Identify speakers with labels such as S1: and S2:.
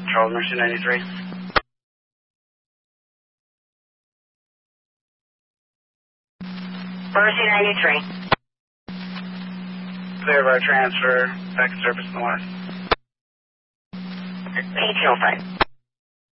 S1: Charles Mercy 93.
S2: Mercy 93.
S1: Clear of our transfer, back to surface in the west.
S2: PTO 5.